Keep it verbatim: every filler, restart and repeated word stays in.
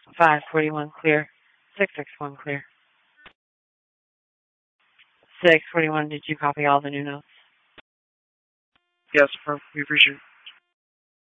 five forty-one clear. six sixty-one clear. six forty-one, did you copy all the new notes? Yes, we appreciate it.